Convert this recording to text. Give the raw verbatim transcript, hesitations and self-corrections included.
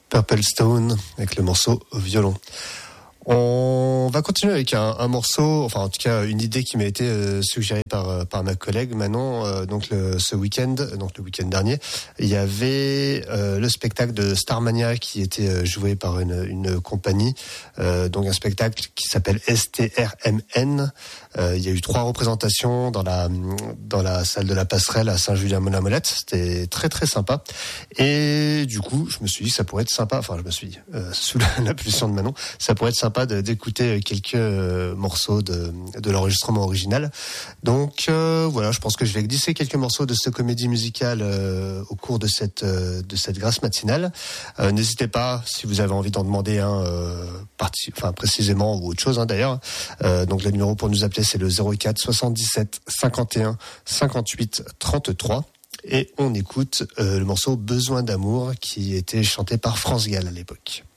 Purple Stone avec le morceau violon. On va continuer avec un, un morceau, enfin en tout cas une idée qui m'a été euh, suggérée par par ma collègue Manon. Euh, donc le, ce week-end, donc le week-end dernier, il y avait euh, le spectacle de Starmania qui était euh, joué par une, une compagnie. Euh, donc un spectacle qui s'appelle S T R M N. Euh, il y a eu trois représentations dans la dans la salle de la Passerelle à Saint-Julien-Mont-la-Molette. C'était très très sympa. Et du coup, je me suis dit que ça pourrait être sympa. Enfin, je me suis dit euh, sous l'impulsion de Manon, ça pourrait être sympa de, d'écouter quelques euh, morceaux de, de l'enregistrement original. Donc euh, voilà, je pense que je vais glisser quelques morceaux de cette comédie musicale euh, au cours de cette euh, de cette grâce matinale. Euh, n'hésitez pas si vous avez envie d'en demander un, euh, parti, enfin précisément ou autre chose hein, d'ailleurs. Euh, donc le numéro pour nous appeler c'est le zéro quatre soixante-dix-sept cinquante et un cinquante-huit trente-trois. Et on écoute euh, le morceau Besoin d'amour qui était chanté par France Gall à l'époque.